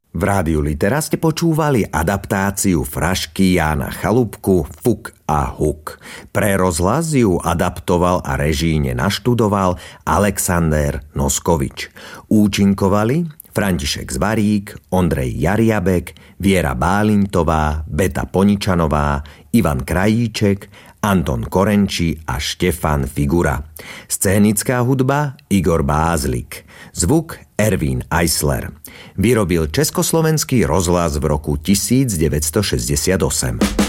V Rádiu Litera ste počúvali adaptáciu frašky Jána Chalúbku Fuk a Huk. Pre rozhlas ju adaptoval a režíne naštudoval Alexander Noskovič. Účinkovali František Zvarík, Ondrej Jariabek, Viera Bálintová, Beta Poničanová, Ivan Krajíček, Anton Korenči a Štefan Figura. Scénická hudba Igor Bázlik. Zvuk Ervín Eisler. Vyrobil Československý rozhlas v roku 1968.